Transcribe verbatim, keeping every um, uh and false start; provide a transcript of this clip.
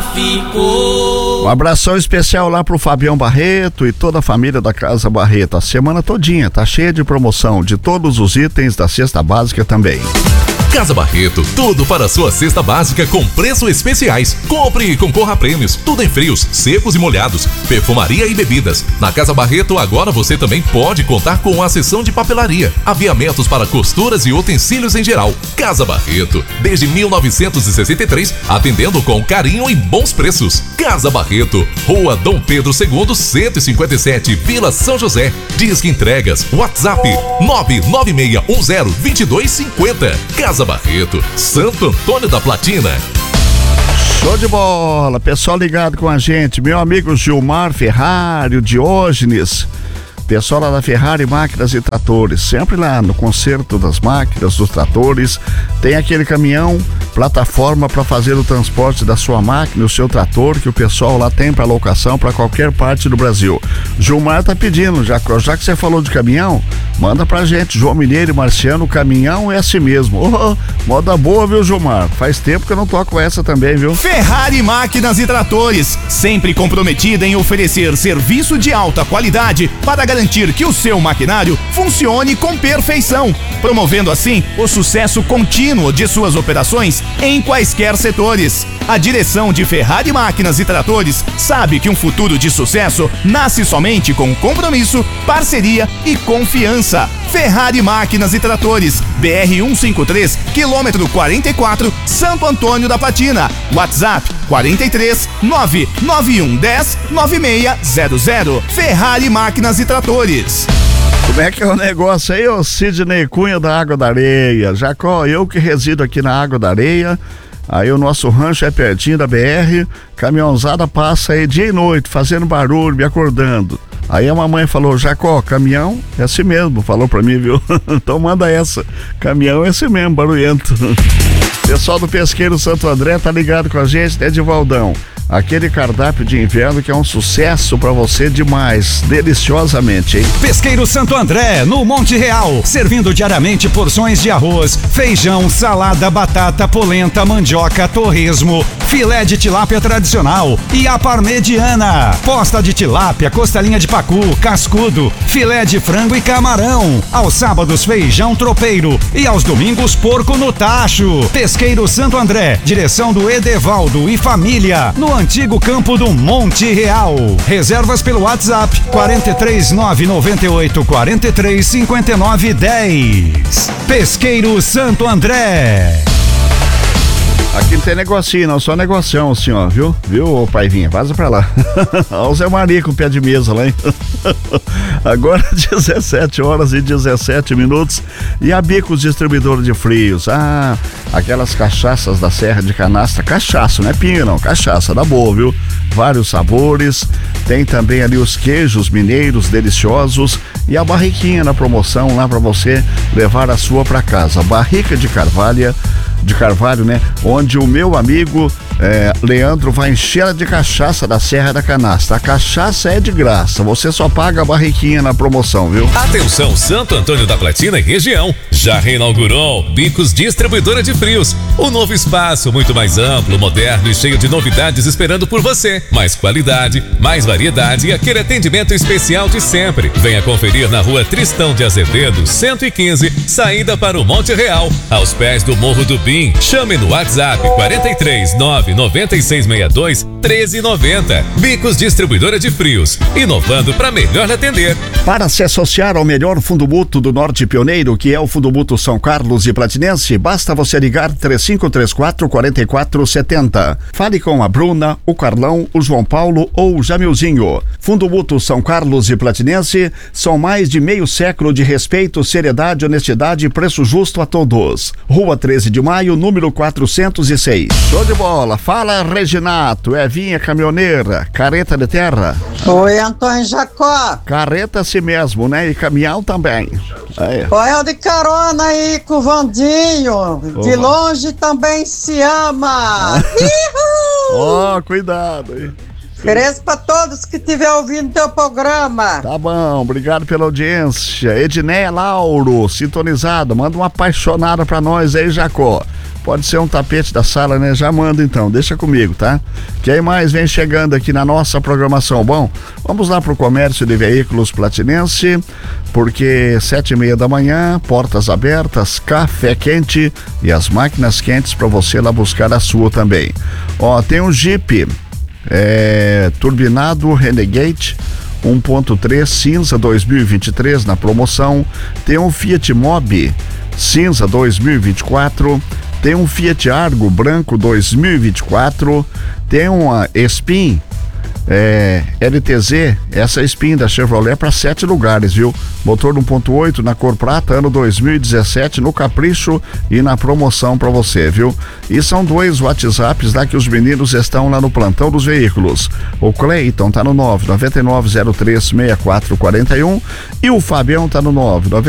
ficou. Um abração especial lá pro Fabião Barreto e toda a família da Casa Barreto. A semana todinha tá cheia de promoção de todos os itens da cesta básica também. Casa Barreto, tudo para a sua cesta básica com preços especiais. Compre e concorra a prêmios, tudo em frios, secos e molhados, perfumaria e bebidas. Na Casa Barreto agora você também pode contar com a seção de papelaria, aviamentos para costuras e utensílios em geral. Casa Barreto, desde mil novecentos e sessenta e três, atendendo com carinho e bons preços. Casa Barreto, Rua Dom Pedro segundo, cento e cinquenta e sete, Vila São José. Disque entregas, WhatsApp nove nove seis um zero dois dois cinco zero. Casa Barreto, Santo Antônio da Platina. Show de bola, pessoal ligado com a gente, meu amigo Gilmar Ferrari, o Diógenes, pessoal lá da Ferrari Máquinas e Tratores, sempre lá no conserto das máquinas, dos tratores, tem aquele caminhão, plataforma para fazer o transporte da sua máquina, o seu trator, que o pessoal lá tem para locação para qualquer parte do Brasil. Gilmar tá pedindo, já, já que você falou de caminhão, manda pra gente, João Mineiro e Marciano, o caminhão é assim mesmo. Oh, moda boa, viu, Gilmar? Faz tempo que eu não toco essa também, viu? Ferrari Máquinas e Tratores, sempre comprometida em oferecer serviço de alta qualidade para garantir que o seu maquinário funcione com perfeição, promovendo assim o sucesso contínuo de suas operações em quaisquer setores. A direção de Ferrari Máquinas e Tratores sabe que um futuro de sucesso nasce somente com compromisso, parceria e confiança. Ferrari Máquinas e Tratores, B R cento e cinquenta e três, quilômetro quarenta e quatro, Santo Antônio da Platina. WhatsApp quarenta e três, nove nove um dez, nove seis zero zero. Ferrari Máquinas e Tratores. Como é que é o negócio aí, ô Sidney Cunha da Água da Areia? Jacó, eu que resido aqui na Água da Areia, aí o nosso rancho é pertinho da B R, caminhãozada passa aí dia e noite, fazendo barulho, me acordando. Aí a mamãe falou, Jacó, caminhão é assim mesmo, falou pra mim, viu? Então manda essa, caminhão é assim mesmo, barulhento. Pessoal do Pesqueiro Santo André tá ligado com a gente, né, Edivaldão? Aquele cardápio de inverno que é um sucesso pra você demais, deliciosamente, hein? Pesqueiro Santo André, no Monte Real, servindo diariamente porções de arroz, feijão, salada, batata, polenta, mandioca, torresmo, filé de tilápia tradicional e a parmegiana, posta de tilápia, costelinha de pacu, cascudo, filé de frango e camarão. Aos sábados, feijão tropeiro e aos domingos, porco no tacho. Pesqueiro Santo André, direção do Edevaldo e família, no antigo campo do Monte Real. Reservas pelo WhatsApp quatro três nove nove oito quatro três cinco nove um zero. Pesqueiro Santo André. Aqui não tem negocinho, não, só negocião, senhor, viu? Viu, Paivinha? Vaza pra lá. Olha o Zé Maria com o pé de mesa lá, hein? Agora dezessete horas e dezessete minutos. E a Bicos Distribuidora de Frios. Ah, aquelas cachaças da Serra de Canastra. Cachaça, não é pinga não, cachaça da boa, viu? Vários sabores. Tem também ali os queijos mineiros deliciosos. E a barriquinha na promoção lá pra você levar a sua pra casa. Barrica de Carvalho, de Carvalho, né? Onde o meu amigo é, Leandro vai encher ela de cachaça da Serra da Canastra. A cachaça é de graça, você só paga a barriquinha na promoção, viu? Atenção, Santo Antônio da Platina e região. Já reinaugurou Bicos Distribuidora de Frios. Um novo espaço muito mais amplo, moderno e cheio de novidades esperando por você. Mais qualidade, mais variedade e aquele atendimento especial de sempre. Venha conferir na Rua Tristão de Azevedo, cento e quinze, saída para o Monte Real, aos pés do Morro do Bim. Chame no WhatsApp quarenta e três, nove nove seis seis dois, treze noventa. Bicos Distribuidora de Frios, inovando para melhor atender. Para se associar ao melhor fundo mútuo do Norte Pioneiro, que é o Fundo Mútuo São Carlos e Platinense, basta você ligar três cinco três quatro, quatro quatro sete zero. Fale com a Bruna, o Carlão, o João Paulo ou o Jamilzinho. Fundo Mútuo São Carlos e Platinense são mais de meio século de respeito, seriedade, honestidade e preço justo a todos. Rua treze de maio, número quatrocentos e seis. Show de bola. Fala, Reginato, Evinha caminhoneira, carreta de terra. Oi, Antônio Jacó. Carreta assim mesmo, né? E caminhão também. Aí. Oi, eu de carona aí com o Vandinho. Oh. De longe também se ama. Ó, oh, cuidado aí. Cresce pra todos que estiver ouvindo teu programa. Tá bom, obrigado pela audiência. Edneia Lauro, sintonizado, manda uma apaixonada pra nós aí, Jacó. Pode ser um tapete da sala, né? Já manda então, deixa comigo, tá? Quem mais vem chegando aqui na nossa programação? Bom, vamos lá pro comércio de veículos Platinense, porque sete e meia da manhã, portas abertas, café quente e as máquinas quentes para você lá buscar a sua também. Ó, tem um Jeep é, turbinado Renegade um ponto três cinza dois mil e vinte e três na promoção. Tem um Fiat Mobi cinza dois mil e vinte e quatro. Tem um Fiat Argo branco dois mil e vinte e quatro. Tem uma Spin é, L T Z, essa Spin da Chevrolet para sete lugares, viu? Motor um ponto oito na cor prata, ano dois mil e dezessete, no capricho e na promoção para você, viu? E são dois WhatsApps lá que os meninos estão lá no plantão dos veículos. O Cleiton tá no nove nove nove zero três seis quatro quatro um e o Fabião tá no nove nove